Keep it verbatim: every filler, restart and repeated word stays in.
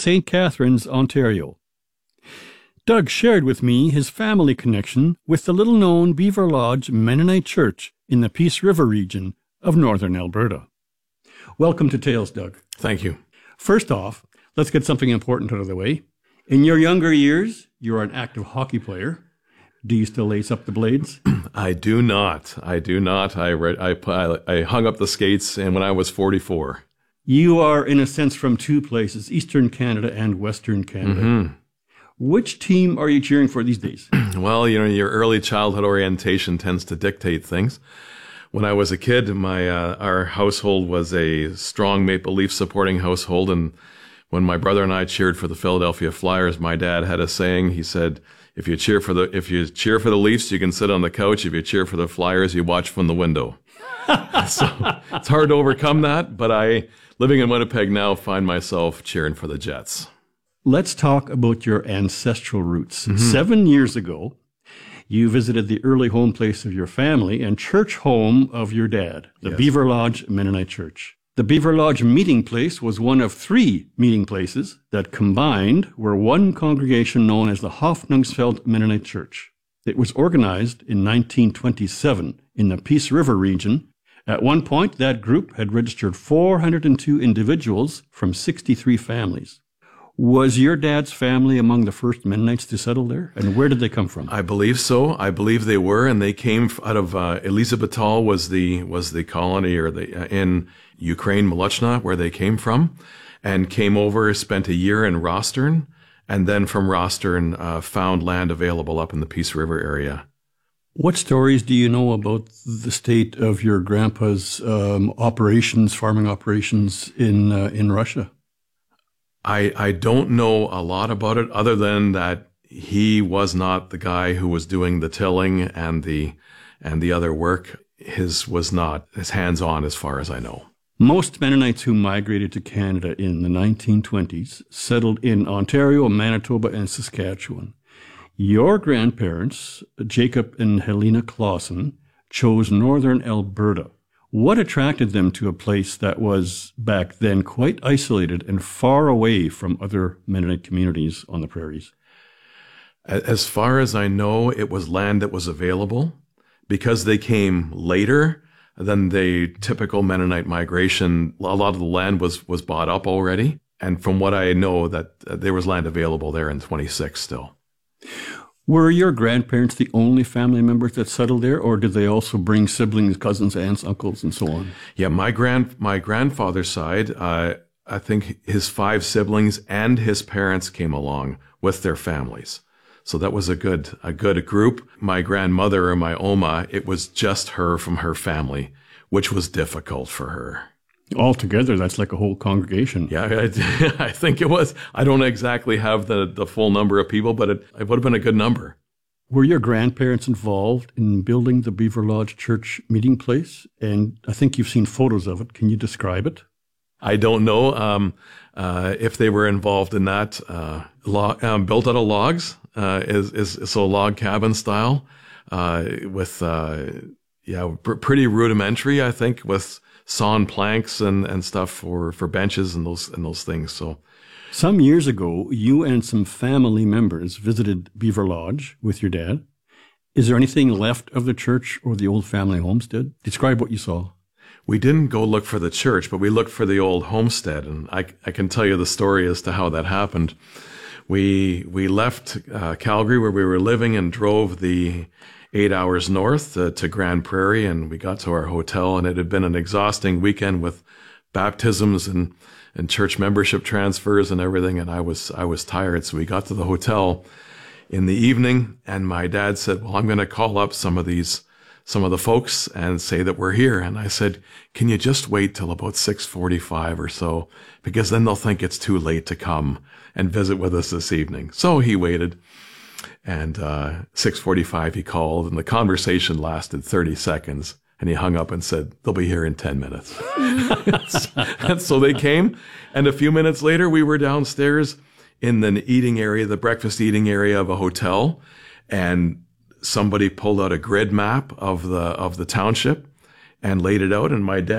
Saint Catharines, Ontario. Doug shared with me his family connection with the little-known Beaver Lodge Mennonite Church in the Peace River region of northern Alberta. Welcome to Tales, Doug. Thank you. First off, let's get something important out of the way. In your younger years, you were an active hockey player. Do you still lace up the blades? I do not. I do not. I, re- I, I hung up the skates and when I was forty-four. You are, in a sense, from two places, Eastern Canada and Western Canada. Mm-hmm. Which team are you cheering for these days? Well, you know, your early childhood orientation tends to dictate things. When I was a kid, my uh, our household was a strong Maple Leaf supporting household, and when my brother and I cheered for the Philadelphia Flyers, my dad had a saying. He said, "If you cheer for the if you cheer for the Leafs, you can sit on the couch. If you cheer for the Flyers, you watch from the window." So it's hard to overcome that, but I, living in Winnipeg now, find myself cheering for the Jets. Let's talk about your ancestral roots. Mm-hmm. Seven years ago, you visited the early home place of your family and church home of your dad, the yes. Beaver Lodge Mennonite Church. The Beaver Lodge meeting place was one of three meeting places that combined were one congregation known as the Hoffnungsfeld Mennonite Church. It was organized in nineteen twenty-seven in the Peace River region. At one point, that group had registered four hundred two individuals from sixty-three families. Was your dad's family among the first Mennonites to settle there? And where did they come from? I believe so. I believe they were, and they came out of uh, Elisabetal was the was the colony or the uh, in Ukraine, Molochna, where they came from, and came over, spent a year in Rostern, and then from Rostern uh, found land available up in the Peace River area. What stories do you know about the state of your grandpa's um, operations, farming operations in uh, in Russia? I, I don't know a lot about it other than that he was not the guy who was doing the tilling and the and the other work. His was not his hands-on as far as I know. Most Mennonites who migrated to Canada in the nineteen twenties settled in Ontario, Manitoba, and Saskatchewan. Your grandparents, Jacob and Helena Clausen, chose northern Alberta. What attracted them to a place that was, back then, quite isolated and far away from other Mennonite communities on the prairies? As far as I know, it was land that was available. Because they came later than the typical Mennonite migration, a lot of the land was, was bought up already. And from what I know, that uh, there was land available there in twenty-six still. Were your grandparents the only family members that settled there, or did they also bring siblings, cousins, aunts, uncles, and so on? Yeah, my grand my grandfather's side, uh, I think his five siblings and his parents came along with their families. So that was a good a good group. My grandmother, or my Oma, it was just her from her family, which was difficult for her. Altogether, that's like a whole congregation. Yeah, I, I think it was. I don't exactly have the, the full number of people, but it, it would have been a good number. Were your grandparents involved in building the Beaver Lodge Church meeting place? And I think you've seen photos of it. Can you describe it? I don't know um, uh, if they were involved in that. Uh, log, um, built out of logs, uh, is, is so log cabin style, uh, with uh, yeah, pr- pretty rudimentary, I think, with sawn planks and, and stuff for, for benches and those and those things. So, some years ago, you and some family members visited Beaver Lodge with your dad. Is there anything left of the church or the old family homestead? Describe what you saw. We didn't go look for the church, but we looked for the old homestead, and I, I can tell you the story as to how that happened. We we left uh, Calgary, where we were living, and drove the eight hours north uh, to Grand Prairie, and we got to our hotel, and it had been an exhausting weekend with baptisms and, and church membership transfers and everything, and I was I was tired, so we got to the hotel in the evening, and my dad said, well, I'm going to call up some of these some of the folks and say that we're here. And I said, can you just wait till about six forty-five or so? Because then they'll think it's too late to come and visit with us this evening. So he waited. And uh six forty-five he called, and the conversation lasted thirty seconds. And he hung up and said, they'll be here in ten minutes. And so they came. And a few minutes later, we were downstairs in the eating area, the breakfast eating area of a hotel. And somebody pulled out a grid map of the of the township and laid it out. And my dad